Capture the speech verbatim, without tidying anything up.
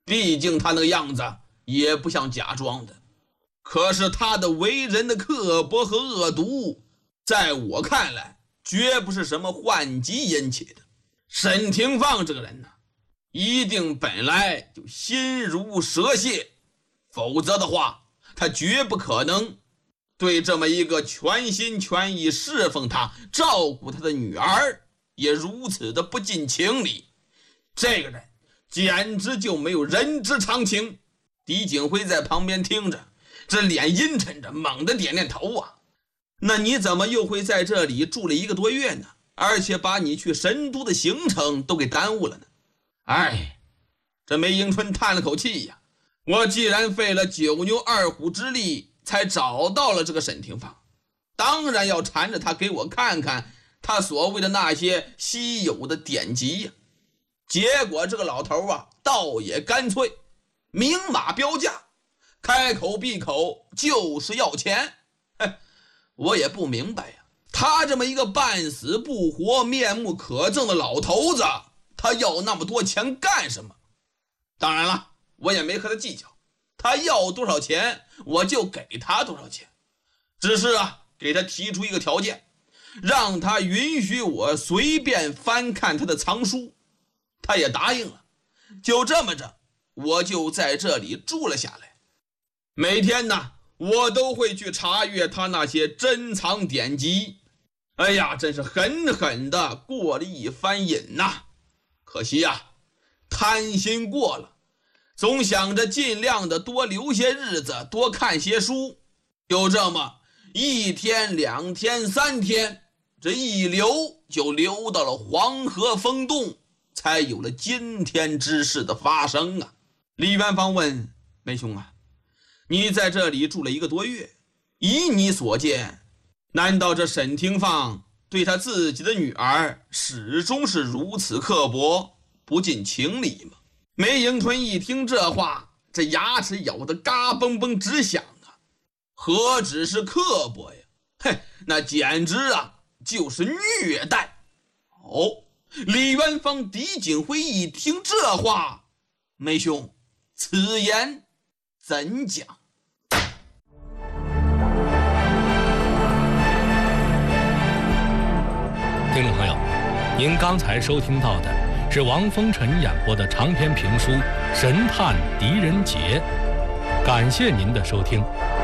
毕竟他那个样子也不像假装的。可是他的为人的刻薄和恶毒，在我看来绝不是什么幻疾引起的。沈廷放这个人呢，一定本来就心如蛇蝎，否则的话他绝不可能对这么一个全心全意侍奉他照顾他的女儿也如此的不近情理。这个人简直就没有人之常情。狄景辉在旁边听着，这脸阴沉着，猛地点点头啊。那你怎么又会在这里住了一个多月呢？而且把你去神都的行程都给耽误了呢？哎，这梅迎春叹了口气呀，我既然费了九牛二虎之力才找到了这个沈廷芳，当然要缠着他给我看看他所谓的那些稀有的典籍呀。结果这个老头啊，倒也干脆，明码标价，开口闭口就是要钱。嘿，我也不明白呀，他这么一个半死不活、面目可憎的老头子，他要那么多钱干什么？当然了，我也没和他计较，他要多少钱我就给他多少钱，只是啊，给他提出一个条件，让他允许我随便翻看他的藏书。他也答应了，就这么着，我就在这里住了下来。每天呢，我都会去查阅他那些珍藏典籍。哎呀，真是狠狠的过了一番瘾呐。可惜呀，贪心过了，总想着尽量的多留些日子，多看些书。就这么一天两天三天，这一留就留到了黄河封洞，才有了今天之事的发生啊。李元芳问梅兄啊，你在这里住了一个多月，以你所见，难道这沈廷放对他自己的女儿始终是如此刻薄不近情理吗？梅迎春一听这话，这牙齿咬得嘎嘣嘣直响啊。何止是刻薄呀，嘿，那简直啊就是虐待。哦，李元芳、狄景辉一听这话，梅兄，此言怎讲？ 听众朋友，您刚才收听到的是王风尘演播的长篇评书《神探狄仁杰》，感谢您的收听。